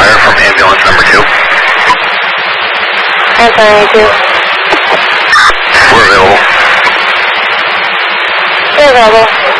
wire from ambulance number 2. Ambulance 2. We're available. We're available.